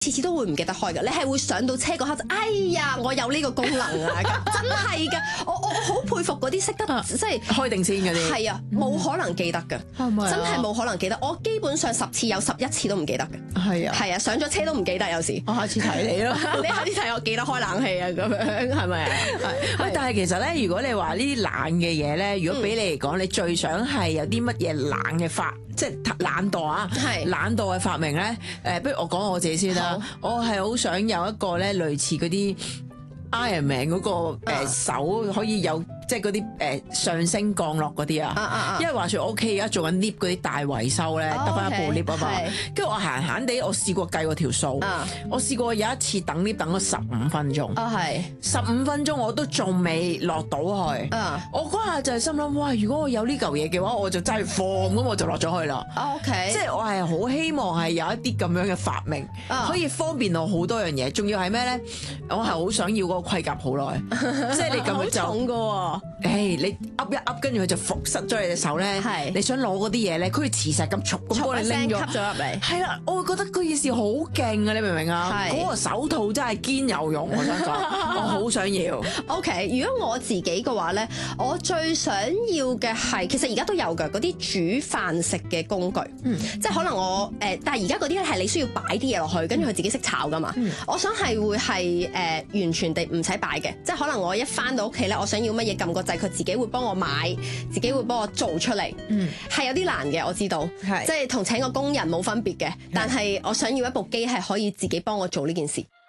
次都會唔記得開㗎，你係會上到車嗰刻就，哎呀，我有呢個功能啊，真係㗎，我好佩服嗰啲識得即係開定先嗰啲。 係啊，冇可能記得㗎， 係咪啊真係冇可能記得，我基本上10次有11次都唔記得嘅。 係啊， 係啊，上咗車都唔記得有時。 我下次提你咯。 你下次睇我記得開冷氣啊，咁樣係咪啊？ 喂，但係其實咧，如果你話呢啲懶嘅嘢咧，如果俾你嚟講，你最想係有啲乜嘢懶嘅即係懶惰啊？ 係懶惰嘅發明咧。不如我講我自己先啦。我係好想有一個咧類似嗰啲 Iron Man 嗰個手可以有。即係嗰啲上升降落嗰啲啊，因為話說我屋企而家做緊 lift 嗰啲大維修咧，得翻一部 lift 啊嘛，跟住我閒閒地，我試過計過條數，我試過有一次等 lift 等咗15分鐘，15分鐘我都仲未落到去，我嗰下就係心諗，哇！如果我有呢嚿嘢嘅話，我就真係放咁我就落咗去啦。即係我係好希望係有一啲咁樣嘅發明，可以方便我好多樣嘢。仲要係咩咧？我係好想要嗰個盔甲好耐，即係你咁樣就好重㗎喎。 你噏一噏，跟住佢就伏塞咗你隻手咧。你想攞嗰啲嘢咧，佢好似磁石咁，咁幫你拎咗， 吸咗入嚟。 係啦，我會覺得嗰件事好勁啊！你明唔明啊？嗰個手套真係堅有用，我想講，我好想要。 OK， 如果我自己嘅話咧，我最想要嘅係，其實而家都有㗎嗰啲煮飯食嘅工具，即係可能我但係而家嗰啲咧係你需要擺啲嘢落去，跟住佢自己識炒㗎嘛。我想係會係完全地唔使擺嘅，即係可能我一返到屋企咧，我想要乜嘢撳個掣，佢自己會幫我買，自己會幫我做出嚟。係有啲難嘅，我知道，即係同請個工人冇分別嘅，但係我想要一部機係可以自己幫我做呢件事。